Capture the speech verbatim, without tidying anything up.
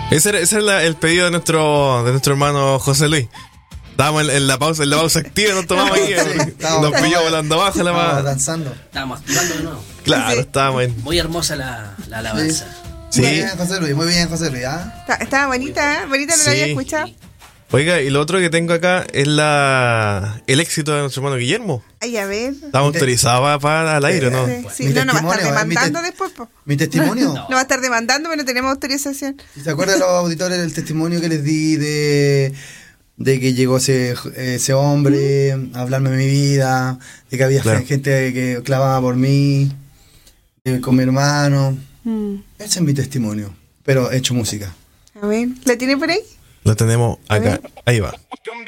Ese era, ese era la- el pedido de nuestro de nuestro hermano José Luis. Estábamos en, en la pausa, en la pausa activa, nos tomamos aquí. estábamos- Nos pilló volando abajo la Estábamos mano. danzando. Estábamos activando de nuevo. Claro, Sí. estábamos en. Muy hermosa la, la alabanza. Sí. Muy bien, José Luis, muy bien, José Luis. ¿ah? Está- Estaba bonita, ¿eh? Bonita, no Sí. la había escuchado. Oiga, y lo otro que tengo acá es la el éxito de nuestro hermano Guillermo. Ay, a ver. Estamos autorizados para al aire, ¿no? Sí, sí, Mi no, no va a estar testimonio, ¿eh? Mi demandando te- después, po. Mi testimonio. No va a estar demandando, pero no tenemos autorización. ¿Se acuerdan los auditores del testimonio que les di de, de que llegó ese, ese hombre a hablarme de mi vida, de que había Claro. gente que clavaba por mí, eh, con mi hermano? Mm. Ese es mi testimonio, pero he hecho música. A ver, ¿la tiene por ahí? Lo tenemos acá. Ahí va.